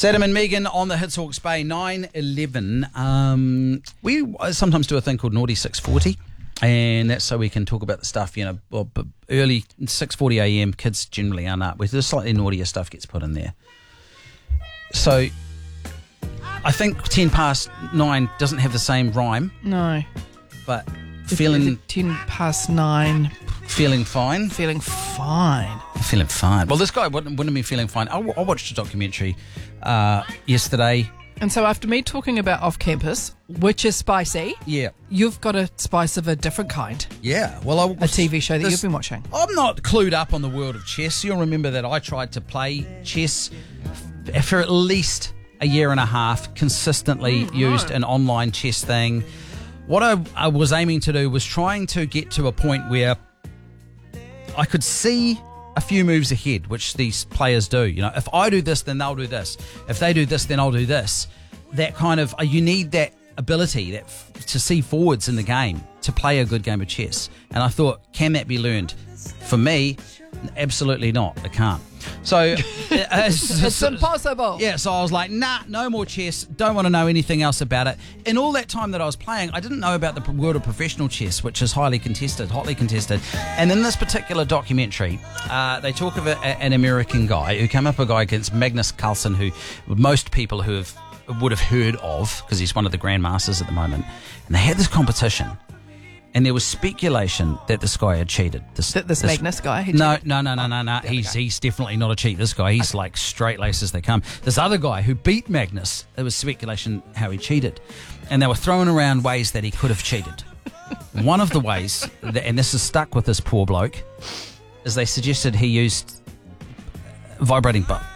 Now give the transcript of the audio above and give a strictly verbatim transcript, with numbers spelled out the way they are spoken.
Adam and Megan on the Hits Hawke's Bay, nine eleven. Um, we sometimes do a thing called Naughty six forty, and that's so we can talk about the stuff, you know, well, early six forty a m, kids generally aren't up. The slightly naughtier stuff gets put in there. So I think ten past nine doesn't have the same rhyme. No. But feeling... ten past nine. Feeling fine? Feeling fine. Feeling fine. Well, this guy wouldn't, wouldn't be feeling fine. I, I watched a documentary uh, yesterday. And so after me talking about off-campus, which is spicy, yeah, you've got a spice of a different kind. Yeah. Well, I, a T V show that this, you've been watching. I'm not clued up on the world of chess. You'll remember that I tried to play chess f- for at least a year and a half, consistently mm, used no. an online chess thing. What I, I was aiming to do was trying to get to a point where I could see a few moves ahead, which these players do. You know, if I do this, then they'll do this. If they do this, then I'll do this. That kind of, uh, you need that ability that f- to see forwards in the game to play a good game of chess. And I thought, can that be learned? For me, absolutely not. It can't. So uh, it's, it's impossible. Yeah, so I was like, nah, no more chess. Don't want to know anything else about it. In all that time that I was playing, I didn't know about the world of professional chess, which is highly contested, hotly contested. And in this particular documentary, uh, they talk of a, a, an American guy who came up a guy against Magnus Carlsen, who most people who have would have heard of because he's one of the grandmasters at the moment. And they had this competition. And there was speculation that this guy had cheated. This, this, this Magnus guy? No, no, no, no, no, no. He's he's definitely not a cheat. This guy, he's like straight laced as they come. This other guy who beat Magnus, there was speculation how he cheated. And they were throwing around ways that he could have cheated. One of the ways, that, and this is stuck with this poor bloke, is they suggested he used vibrating butt.